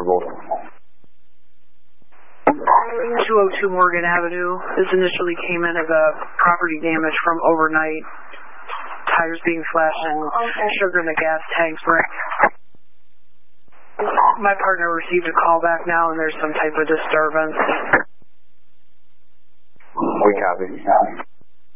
for both. 202 Morgan Avenue. This initially came in as a property damage from overnight. Tires being slashed and sugar in the gas tanks. My partner received a call back now and there's some type of disturbance. We copy.